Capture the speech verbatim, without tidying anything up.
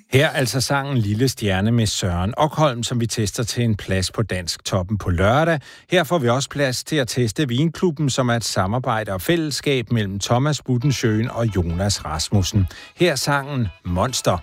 Her altså sangen Lille Stjerne med Søren Okholm, som vi tester til en plads på Dansk Toppen på lørdag. Her får vi også plads til at teste Vinklubben, som er et samarbejde og fællesskab mellem Thomas Buttensjøen og Jonas Rasmussen. Her sangen Monster.